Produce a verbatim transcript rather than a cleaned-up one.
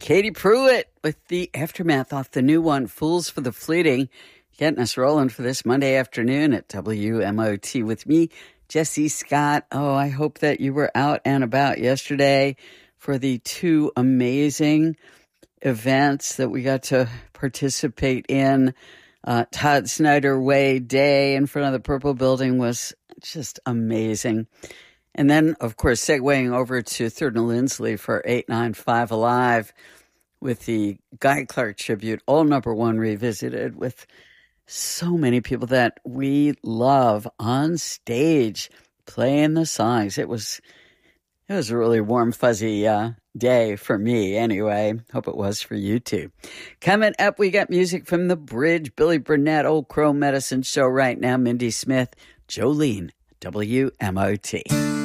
Katie Pruitt with the aftermath off the new one, Fools for the Fleeting, getting us rolling for this Monday afternoon at W M O T with me, Jesse Scott. Oh, I hope that you were out and about yesterday for the two amazing events that we got to participate in. Uh, Todd Snyder Way Day in front of the Purple Building was just amazing. And then, of course, segueing over to Third and Lindsley for eight ninety-five Alive with the Guy Clark tribute, all number one revisited with so many people that we love on stage playing the songs. It was it was a really warm, fuzzy uh, day for me anyway. Hope it was for you too. Coming up, we got music from The Bridge, Billy Burnett, Old Crow Medicine Show right now, Mindy Smith, Jolene, W M O T.